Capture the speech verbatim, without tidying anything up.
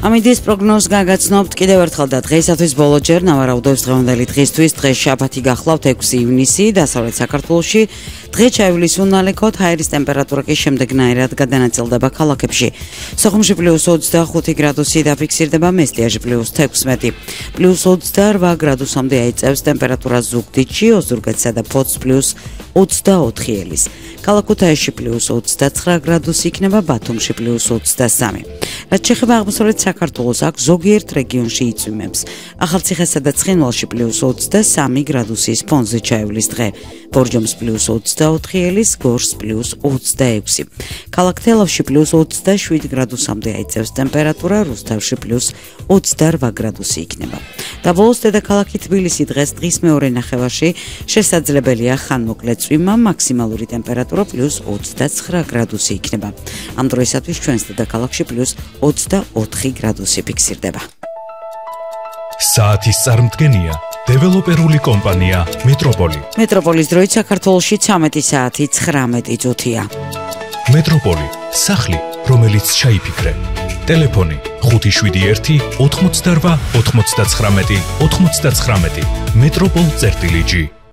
ამიდის პროგნოზს გაგაცნობთ კიდევ ერთხელ და დღეისათვის ბოლო ჯერ ნავარაუდობს დღევანდელი დღისთვის დღეს შაბათი გახლავთ ექვსი ივნისი დასავლეთ საქართველოში დღე ჩაივლის უნალექოთ ჰაერის ტემპერატურა კი შემდეგნაირად გადანაწილდება ქალაქებში სოხუმში პლუს ოცდახუთი გრადუსი დაფიქსირდება მესტიაჟი პლუს თექვსმეტი პლუს ოცდაორვა გრადუსამდე აიწევს ტემპერატურა ზუგდიდში ოზურგეთსა და ფოთს პლუს ოცდაოთხი ელის ქალაქ ქუთაისში პლუს ოცდაცხრა გრადუსი იქნება ბათუმში პლუს ოცდასამი რაც შეეხება აღმოსავლეთ საქართველოს აქ ზოგიერთ რეგიონში იწვიმებს ახალციხესა და ცხინვალში პლუს ოცდასამი გრადუსის ფონზე ჩაივლის დღე ბორჯომს პლუს ოცდაოთხი ელის გორს პლუს ოცდაექვსი ქალაქ თელავში პლუს ოცდაშვიდი გრადუსამდე აიწევს ტემპერატურა რუსთავში პლუს ოცდაორვა გრადუსი იქნება და ბოლოს დედაქალაქი თბილისი დღეს დღის მეორე ნახევარში შესაძლებელია ხანმოკლე წვიმა მაქსიმალური ტემპერატურა პლუს ოცდაცხრა გრადუსი იქნება ამ დროისათვის ჩვენს დედაქალაქში პლუს ოცდაოთხი გრადუსი ფიქსირდება საათის წარმდგენია დეველოპერული კომპანია მეტროპოლი მეტროპოლის დროით საქართველოში ცამეტი საათი ცხრამეტი წუთია მეტროპოლი სახლი რომელიც ჩაიფიქრე ტელეფონი ხუთი შვიდი ერთი ოთხმოცდაორვა ოთხმოცდაცხრამეტი ოთხმოცდაცხრამეტი მეტროპოლ წერტილი ჯი